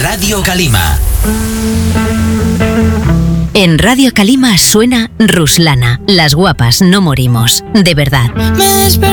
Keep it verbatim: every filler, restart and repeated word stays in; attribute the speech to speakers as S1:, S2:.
S1: Radio Calima.
S2: En Radio Calima suena Ruslana. Las guapas no morimos. De verdad.
S3: Me